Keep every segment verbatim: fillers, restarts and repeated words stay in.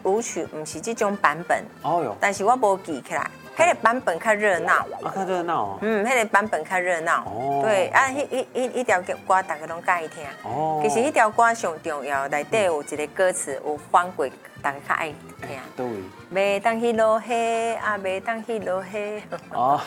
舞曲不是这种版本， 哦哟， 但是我无记起来，那个版本较热闹。 啊，较热闹哦。 嗯，那个版本较热闹。 哦。 对，啊，迄迄迄迄条歌大家拢介意听。 哦。 其实迄条歌上重要，内底有一个歌词有翻过，大家较爱听。 对。 袂当去落雨，啊，袂当去落雨。哦。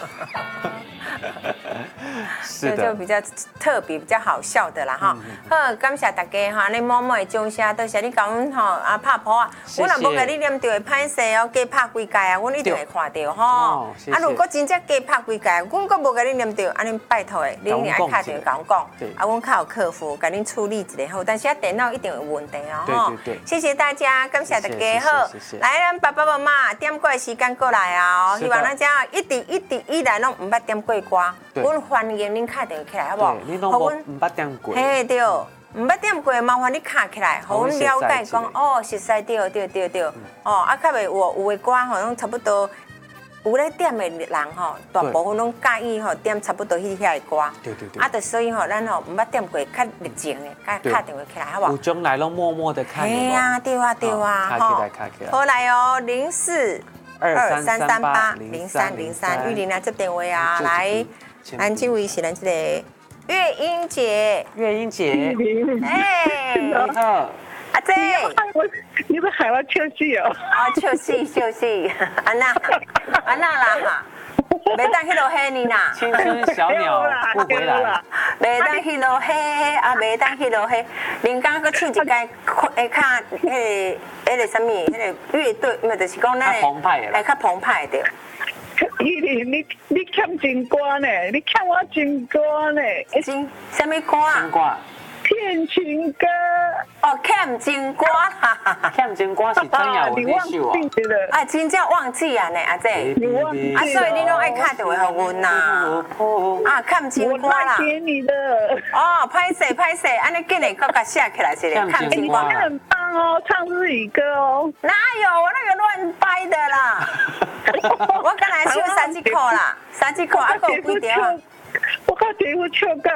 是的。 就比较特别、比较好笑的啦哈。好，感谢大家哈，你默默的掌声，多谢你甲阮吼啊拍谱啊。我若无甲你念到的歹势哦，加拍几届啊，阮一定会看到吼。啊，如果真正加拍几届，阮阁无甲你念到，安尼拜托的，你爱敲电话甲阮讲，啊，阮较有客服甲恁处理一下好，但是啊电脑一定有问题哦。 对对对。 谢谢大家，感谢大家好。来，咱爸爸妈妈点过的时间过来啊！希望大家一直一直以来拢唔捌点过歌，阮欢迎恁敲电话起来，好不好？ 你拢无唔捌点过。 嘿对，唔捌点过，麻烦你敲起来，互阮了解讲哦，熟悉对对对对。哦，啊，较袂有有的歌吼，拢差不多。有咧点的人吼，大部分拢介意吼点差不多迄遐的歌。 对对对。 啊，就所以吼，咱吼唔捌点过较热情的，较敲电话起来，好不好？ 有将来拢默默的看。 嘿呀，对啊对啊， 敲起来敲起来。 好来哦，零四二三三八零三零三，玉玲来接电话啊，来，咱这位是咱这个月英姐， 月英姐， 哎， 你好。 阿姐， 我你不喊我笑死哦！ 啊，笑死笑死，安那安那啦哈，袂当去落雨呢啦。 青春小鸟不回来， 袂当去落雨，啊，袂当去落雨。林刚搁唱一届，会看迄个迄个什么，迄个乐队，唔就是讲咱较澎湃的， 哎，较澎湃的。 玉玲，你你欠真歌呢？你欠我真歌呢？ 真什么歌啊？ 真歌。 欠情歌哦，欠情歌啦， 欠情歌是真有你秀啊！ 啊，真正忘记啊呢，阿姐，啊，所以你拢爱敲电话给阮呐，啊，欠情歌啦， 我给你的。 哦，拍摄拍摄，安尼紧的，搁甲写起来是咧， 欠情歌很棒哦，唱日语歌哦。 哪有我那个乱掰的啦？我刚才唱三支口啦，三支口，啊，还有几条。 我靠，这副唱歌。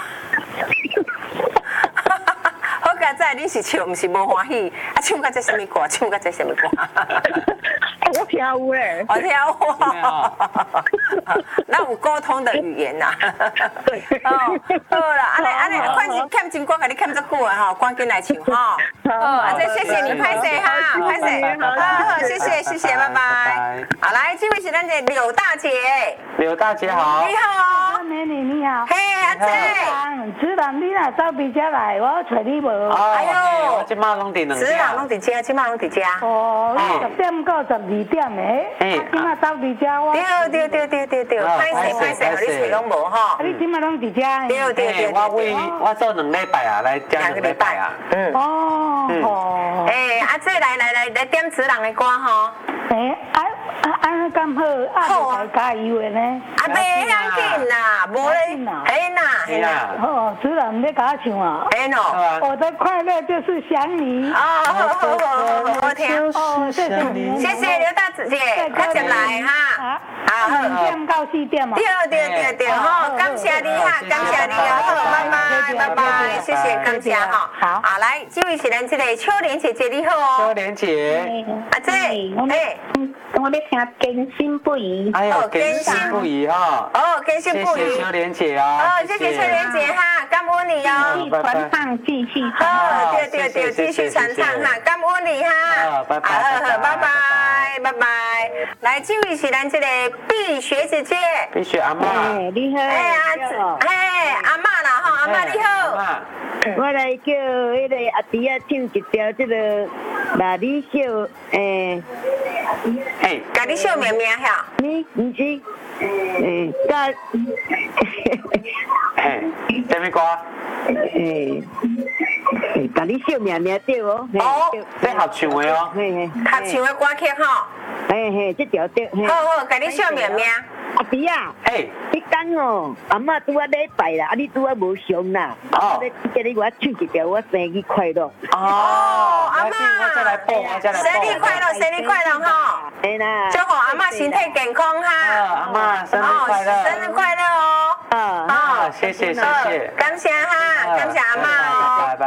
好佳仔，你是唱，毋是无欢喜？啊，唱到这什么歌？唱到这什么歌？ 我跳舞嘞， 我跳舞。那有沟通的语言呐。哦，好啦，安尼安尼，反正欠真歌，甲你欠足久啊吼，赶紧来唱哈。好，阿姐谢谢你拍摄哈，拍摄，好好，谢谢谢谢，拜拜。好，来，这位是咱的柳大姐。 柳大姐好。 你好。 美女你好。 嘿，阿姐。 子兰，你若走伫遮来，我找你无。 哎呦，我即马拢伫两子兰拢伫遮，即马拢伫遮。 哦，十点到十二点的，哎，即马走伫遮我。 对对对对对对，歹势歹势，你找拢无吼。 你即马拢伫遮。 对对对。 我为我做两礼拜啊，来遮两礼拜啊。 嗯。哦哦。 哎，阿姐来来来来点子人的歌吼。 哎，啊啊啊，咁好，啊，就加油的呢。 啊，袂要紧啦，无咧，嘿啦嘿啦。 哦，子兰你甲我唱啊。 嘿喏。 我的快乐就是想你。 哦，好好好好好听。 哦，谢谢你。 谢谢刘大姐，快进来哈。好， 两点到四点嘛。 对对对对，好，感谢你哈，感谢你哦，好，拜拜拜拜，谢谢感谢哈。 好， 好来，这位是咱这个秋莲姐姐你好哦。 秋莲姐。 阿姐，哎。 我咧听更新不移。 哎呦，更新不移哈。 哦，更新不移。 谢谢秋莲姐啊。 哦，谢谢秋莲姐哈，感恩你哦。 传唱继续唱。 哦，对对对，继续传唱哈，感恩你哈。 好，拜拜。 好，拜拜，拜拜。来，这位是咱这个碧雪姐姐。 碧雪阿妈。 哎，你好。 哎阿，哎阿妈啦哈，阿妈你好。 我来叫迄个阿弟啊唱一条这个那你笑诶。 嘿， 家己笑绵绵哈。 你唔是，诶，甲， 嘿，什么歌？ 诶，家己笑绵绵对哦。 哦， 这合唱的哦。 嘿嘿， 合唱的歌曲吼。 嘿嘿，这条对。 好好，家己笑绵绵。 阿弟啊， 嘿， 你讲哦，阿嬷拄啊礼拜啦，啊你拄啊无上啦， 哦， 叫你我唱一条我生日快乐。 哦，阿嬷， 我再来播，我再来播。 生日快乐，生日快乐哈！ 对啦， 祝福阿嬷身体健康哈！ 阿嬷生日快乐！ 生日快乐哦！ 啊， 好，谢谢谢谢， 感谢哈，感谢阿嬷哦。